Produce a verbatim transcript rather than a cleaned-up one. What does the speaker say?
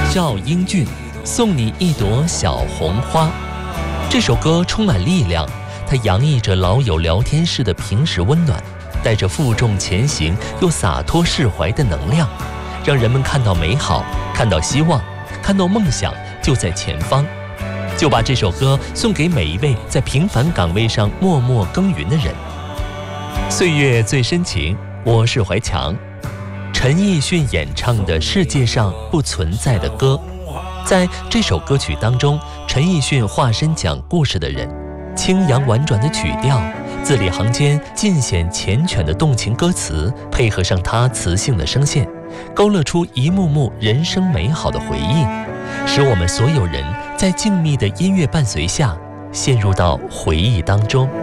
赵英俊，送你一朵小红花。这首歌充满力量，它洋溢着老友聊天时的平时温暖，带着负重前行又洒脱释怀的能量，让人们看到美好，看到希望，看到梦想就在前方。就把这首歌送给每一位在平凡岗位上默默耕耘的人。岁月最深情，我是怀强。陈奕迅演唱的《世界上不存在的歌》，在这首歌曲当中，陈奕迅化身讲故事的人，轻扬婉转的曲调，字里行间尽显缱绻的动情歌词，配合上他磁性的声线，勾勒出一幕幕人生美好的回忆，使我们所有人在静谧的音乐伴随下陷入到回忆当中。